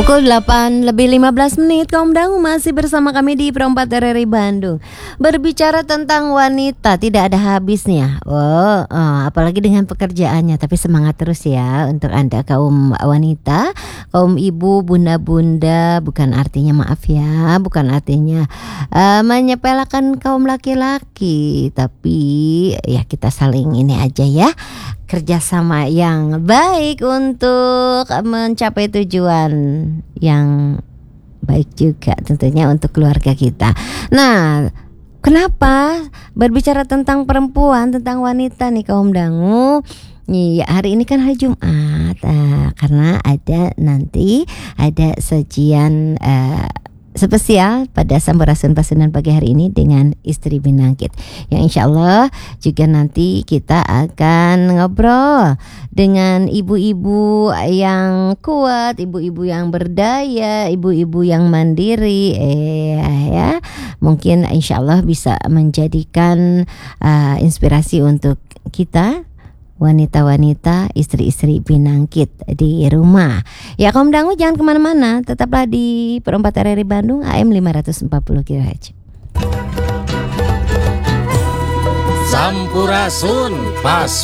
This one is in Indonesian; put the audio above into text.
Pukul 8 lebih 15 menit, kaum dangu masih bersama kami di Pro 4 RRI Bandung. Berbicara tentang wanita tidak ada habisnya. Apalagi dengan pekerjaannya. Tapi semangat terus ya untuk Anda kaum wanita, kaum ibu, bunda-bunda. Bukan artinya maaf ya, bukan artinya menyepelekan kaum laki-laki. Tapi ya kita saling ini aja ya, kerjasama yang baik untuk mencapai tujuan yang baik juga tentunya untuk keluarga kita. Nah, kenapa berbicara tentang perempuan, tentang wanita nih kaum dangu? Iya, hari ini kan hari Jumat, karena ada sajian spesial pada Sampurasun Pasundan pagi hari ini dengan istri Binangkit, yang insya Allah juga nanti kita akan ngobrol dengan ibu-ibu yang kuat, ibu-ibu yang berdaya, ibu-ibu yang mandiri, ya mungkin insya Allah bisa menjadikan inspirasi untuk kita wanita-wanita, istri-istri Binangkit di rumah. Ya kaum dangu jangan kemana-mana, tetaplah di Pro 4 RRI Bandung AM 540 kHz. Sampurasun Pasundan.